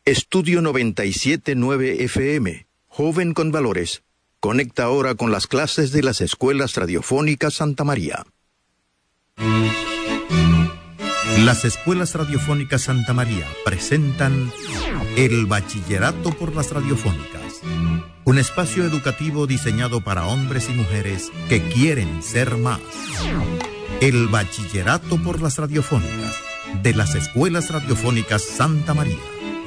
Estudio 97.9 FM, joven con valores. Conecta ahora con las clases de las escuelas radiofónicas Santa María. Las escuelas radiofónicas Santa María presentan el Bachillerato por las Radiofónicas, un espacio educativo diseñado para hombres y mujeres que quieren ser más. El Bachillerato por las Radiofónicas de las escuelas radiofónicas Santa María.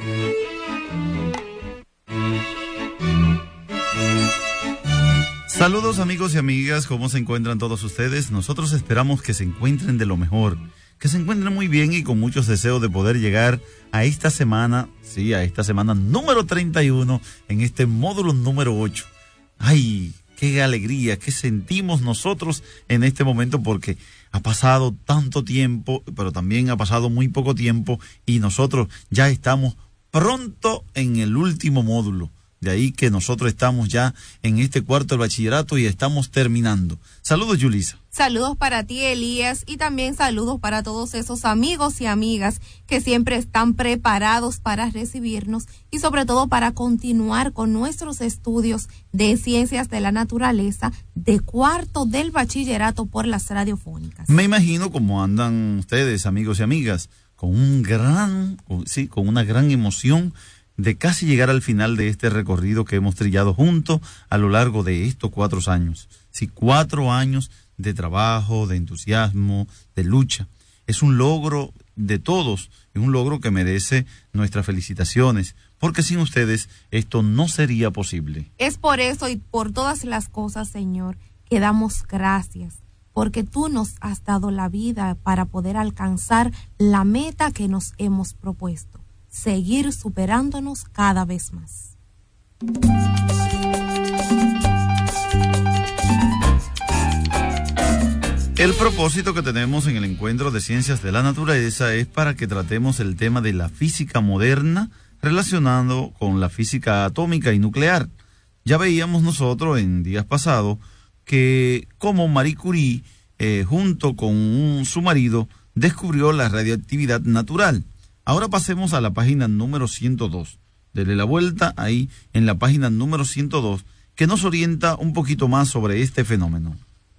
Saludos amigos y amigas, ¿cómo se encuentran todos ustedes? Nosotros esperamos que se encuentren de lo mejor, que se encuentren muy bien y con muchos deseos de poder llegar a esta semana, sí, a esta semana número 31, en este módulo número 8. ¡Ay, qué alegría, qué sentimos nosotros en este momento! Porque ha pasado tanto tiempo, pero también ha pasado muy poco tiempo y nosotros ya estamos pronto en el último módulo. De ahí que nosotros estamos ya en este cuarto del bachillerato y estamos terminando. Saludos, Yulisa. Saludos para ti, Elías, y también saludos para todos esos amigos y amigas que siempre están preparados para recibirnos y sobre todo para continuar con nuestros estudios de ciencias de la naturaleza de cuarto del bachillerato por las radiofónicas. Me imagino cómo andan ustedes, amigos y amigas, con una gran emoción de casi llegar al final de este recorrido que hemos trillado juntos a lo largo de estos 4 años. Sí, 4 años de trabajo, de entusiasmo, de lucha. Es un logro de todos, es un logro que merece nuestras felicitaciones, porque sin ustedes esto no sería posible. Es por eso y por todas las cosas, Señor, que damos gracias, porque tú nos has dado la vida para poder alcanzar la meta que nos hemos propuesto. Seguir superándonos cada vez más. El propósito que tenemos en el encuentro de ciencias de la naturaleza es para que tratemos el tema de la física moderna relacionado con la física atómica y nuclear. Ya veíamos nosotros en días pasados que como Marie Curie, junto con su marido, descubrió la radioactividad natural. Ahora pasemos a la página número 102. Dele la vuelta ahí en la página número 102, que nos orienta un poquito más sobre este fenómeno.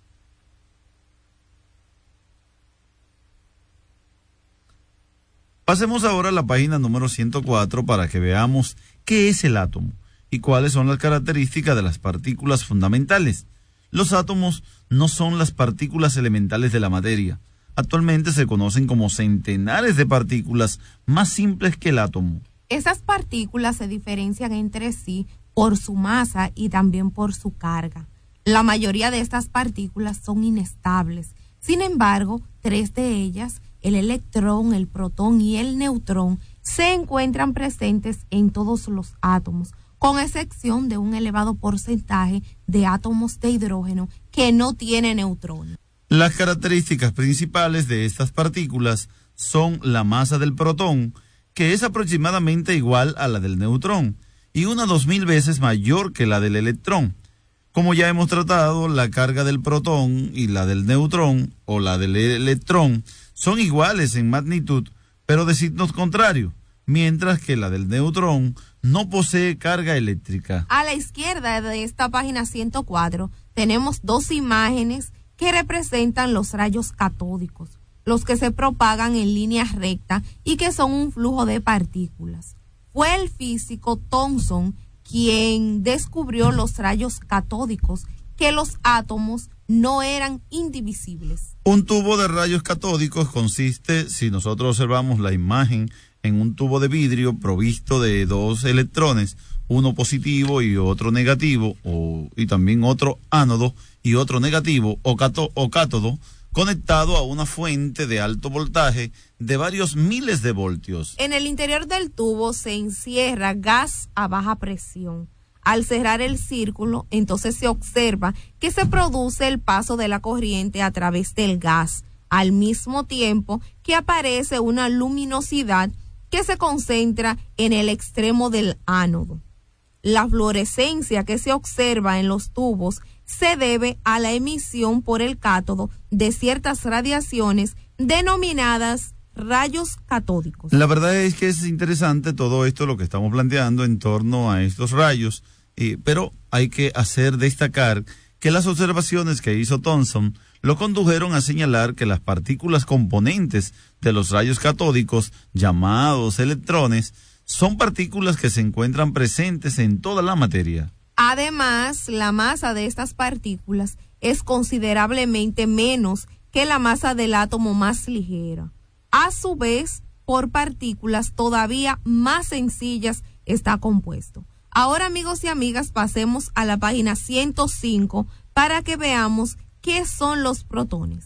Pasemos ahora a la página número 104 para que veamos qué es el átomo y cuáles son las características de las partículas fundamentales. Los átomos no son las partículas elementales de la materia. Actualmente se conocen como centenares de partículas más simples que el átomo. Esas partículas se diferencian entre sí por su masa y también por su carga. La mayoría de estas partículas son inestables. Sin embargo, 3 de ellas, el electrón, el protón y el neutrón, se encuentran presentes en todos los átomos, con excepción de un elevado porcentaje de átomos de hidrógeno que no tiene neutrones. Las características principales de estas partículas son la masa del protón, que es aproximadamente igual a la del neutrón, y unas 2000 veces mayor que la del electrón. Como ya hemos tratado, la carga del protón y la del neutrón o la del electrón son iguales en magnitud, pero de signos contrarios, mientras que la del neutrón no posee carga eléctrica. A la izquierda de esta página 104 tenemos 2 imágenes que representan los rayos catódicos, los que se propagan en línea recta y que son un flujo de partículas. Fue el físico Thomson quien descubrió los rayos catódicos, que los átomos no eran indivisibles. Un tubo de rayos catódicos consiste, si nosotros observamos la imagen, en un tubo de vidrio provisto de 2 electrones, uno positivo y otro negativo, y también otro ánodo y otro negativo o cátodo, conectado a una fuente de alto voltaje de varios miles de voltios. En el interior del tubo se encierra gas a baja presión. Al cerrar el círculo, entonces se observa que se produce el paso de la corriente a través del gas, al mismo tiempo que aparece una luminosidad que se concentra en el extremo del ánodo. La fluorescencia que se observa en los tubos se debe a la emisión por el cátodo de ciertas radiaciones denominadas rayos catódicos. La verdad es que es interesante todo esto, lo que estamos planteando en torno a estos rayos, pero hay que hacer destacar que las observaciones que hizo Thomson lo condujeron a señalar que las partículas componentes de los rayos catódicos, llamados electrones, son partículas que se encuentran presentes en toda la materia. Además, la masa de estas partículas es considerablemente menos que la masa del átomo más ligera. A su vez, por partículas todavía más sencillas está compuesto. Ahora, amigos y amigas, pasemos a la página 105 para que veamos qué son los protones.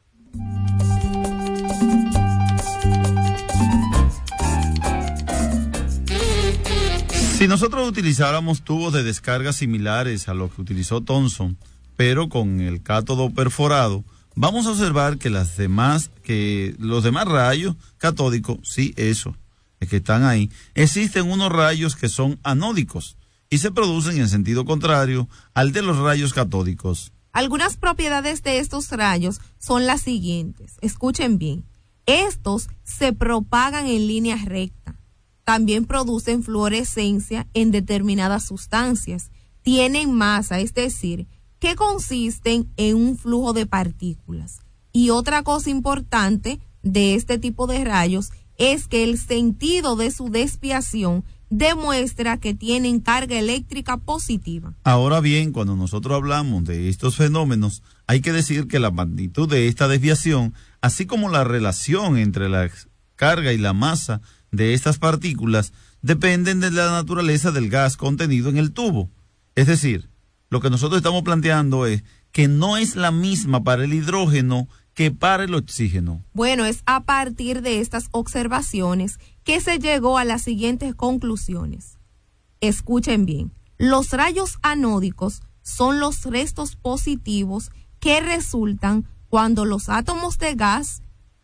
Si nosotros utilizáramos tubos de descarga similares a los que utilizó Thomson, pero con el cátodo perforado, vamos a observar que los demás rayos catódicos, sí, eso, es que están ahí, existen unos rayos que son anódicos y se producen en sentido contrario al de los rayos catódicos. Algunas propiedades de estos rayos son las siguientes. Escuchen bien. Estos se propagan en línea recta. También producen fluorescencia en determinadas sustancias. Tienen masa, es decir, que consisten en un flujo de partículas. Y otra cosa importante de este tipo de rayos es que el sentido de su desviación demuestra que tienen carga eléctrica positiva. Ahora bien, cuando nosotros hablamos de estos fenómenos, hay que decir que la magnitud de esta desviación, así como la relación entre la carga y la masa de estas partículas, dependen de la naturaleza del gas contenido en el tubo. Es decir, lo que nosotros estamos planteando es que no es la misma para el hidrógeno que para el oxígeno. Bueno, es a partir de estas observaciones que se llegó a las siguientes conclusiones. Escuchen bien, los rayos anódicos son los restos positivos que resultan cuando los átomos de gas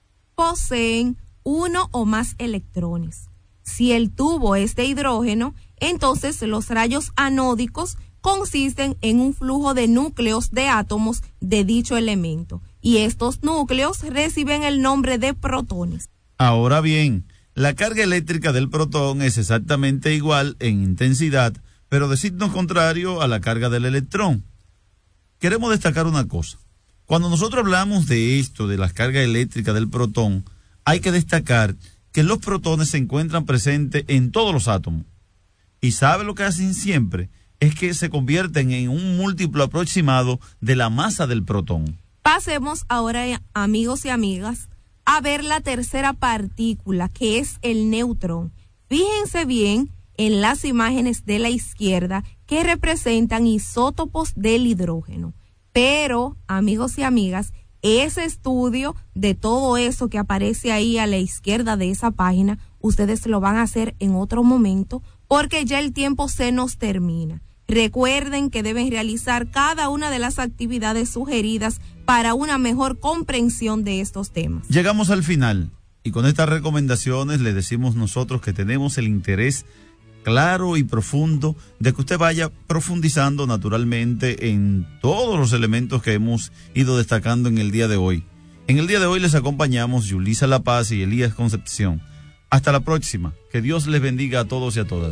poseen uno o más electrones. Si el tubo es de hidrógeno, entonces los rayos anódicos consisten en un flujo de núcleos de átomos de dicho elemento, y estos núcleos reciben el nombre de protones. Ahora bien, la carga eléctrica del protón es exactamente igual en intensidad, pero de signo contrario a la carga del electrón. Queremos destacar una cosa. Cuando nosotros hablamos de esto, de la carga eléctrica del protón, hay que destacar que los protones se encuentran presentes en todos los átomos. ¿Y sabe lo que hacen siempre? Es que se convierten en un múltiplo aproximado de la masa del protón. Pasemos ahora, amigos y amigas, a ver la tercera partícula, que es el neutrón. Fíjense bien en las imágenes de la izquierda que representan isótopos del hidrógeno. Pero, amigos y amigas, ese estudio de todo eso que aparece ahí a la izquierda de esa página, ustedes lo van a hacer en otro momento, porque ya el tiempo se nos termina. Recuerden que deben realizar cada una de las actividades sugeridas para una mejor comprensión de estos temas. Llegamos al final y con estas recomendaciones le decimos nosotros que tenemos el interés claro y profundo de que usted vaya profundizando naturalmente en todos los elementos que hemos ido destacando en el día de hoy. En el día de hoy les acompañamos Yulisa La Paz y Elías Concepción. Hasta la próxima. Que Dios les bendiga a todos y a todas.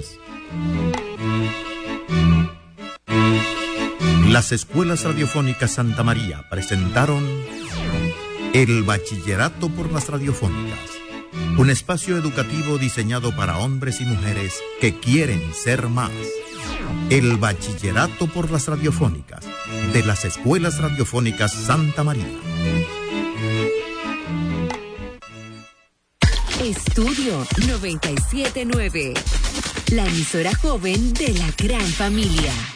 Las escuelas radiofónicas Santa María presentaron El Bachillerato por las Radiofónicas, un espacio educativo diseñado para hombres y mujeres que quieren ser más. El Bachillerato por las Radiofónicas, de las escuelas radiofónicas Santa María. Estudio 97.9, la emisora joven de la gran familia.